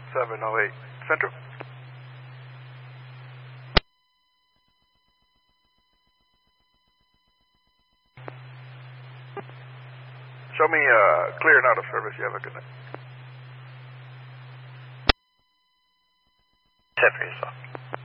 708 Central. Show me clear and out of service. You have a good night. Set for yourself.